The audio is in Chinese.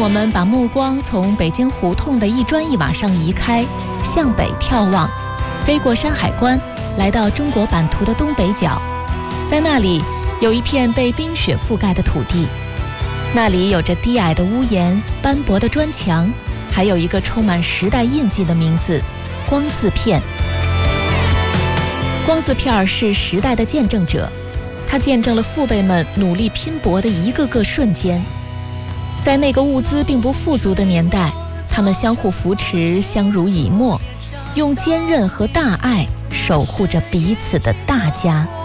我们把目光从北京胡同的一砖一瓦上移开，向北眺望，飞过山海关，来到中国版图的东北角。在那里有一片被冰雪覆盖的土地，那里有着低矮的屋檐、斑驳的砖墙，还有一个充满时代印记的名字——光字片。光字片是时代的见证者，它见证了父辈们努力拼搏的一个个瞬间。在那个物资并不富足的年代，他们相互扶持，相濡以沫，用坚韧和大爱守护着彼此的大家。